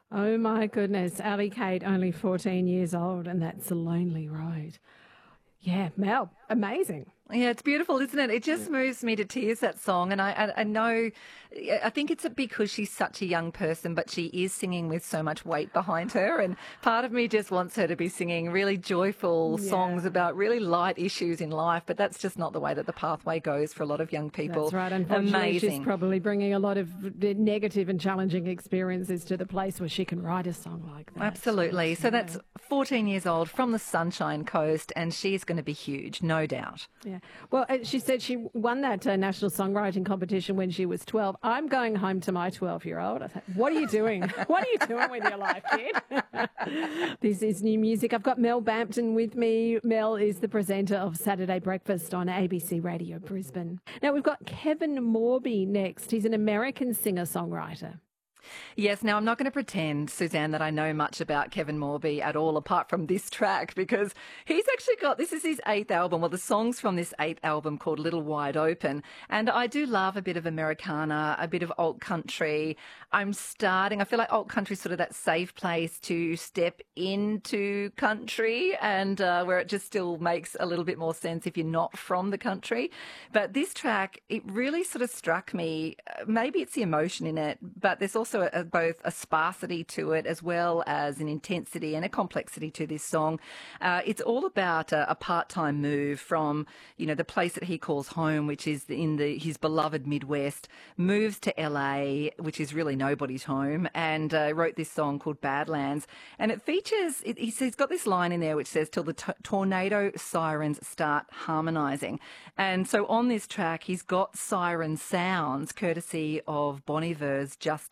Oh my goodness, Ali Kate, only 14 years old, and that's The Lonely Road. Yeah, Mel, amazing. Yeah, it's beautiful, isn't it? It just moves me to tears, that song. And I know, I think it's because she's such a young person, but she is singing with so much weight behind her. And part of me just wants her to be singing really joyful songs Yeah. about really light issues in life. But that's just not the way that the pathway goes for a lot of young people. That's right. Unfortunately, she's Amazing. probably bringing a lot of negative and challenging experiences to the place where she can write a song like that. Absolutely. So Yeah. that's 14 years old from the Sunshine Coast, and she's going to be huge, no doubt. Yeah. Well, she said she won that national songwriting competition when she was 12. I'm going home to my 12-year-old. I said, what are you doing? What are you doing with your life, kid? This is new music. I've got Mel Bampton with me. Mel is the presenter of Saturday Breakfast on ABC Radio Brisbane. Now, we've got Kevin Morby next. He's an American singer-songwriter. Yes, now I'm not going to pretend, Suzanne, that I know much about Kevin Morby at all apart from this track, because he's actually got, this is his 8th album, well, the songs from this 8th album called Little Wide Open. And I do love a bit of Americana, a bit of alt country. I feel like alt country is sort of that safe place to step into country and where it just still makes a little bit more sense if you're not from the country. But this track, it really sort of struck me. Maybe it's the emotion in it, but there's also both a sparsity to it as well as an intensity and a complexity to this song. It's all about a part-time move from, the place that he calls home, which is in his beloved Midwest, moves to LA, which is really nobody's home, and wrote this song called Badlands. And it features, he's got this line in there which says, till the tornado sirens start harmonizing. And so on this track, he's got siren sounds courtesy of Bon Iver's Just